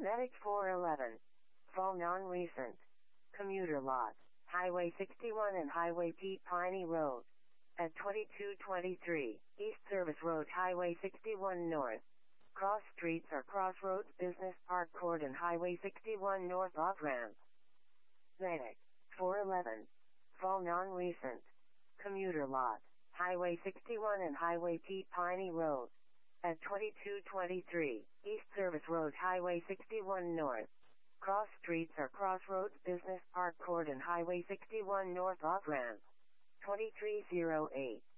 Medic 411. Fall non-recent. Commuter lot. Highway 61 and Highway Pete Piney Road. At 2223, East Service Road Highway 61 North. Cross streets are Crossroads Business Park Court and Highway 61 North off-ramp. Medic 411. Fall non-recent. Commuter lot. Highway 61 and Highway Pete Piney Road. At 2223, East Service Road Highway 61 North. Cross streets are Crossroads Business Park Court and Highway 61 North off-ramp. 2308.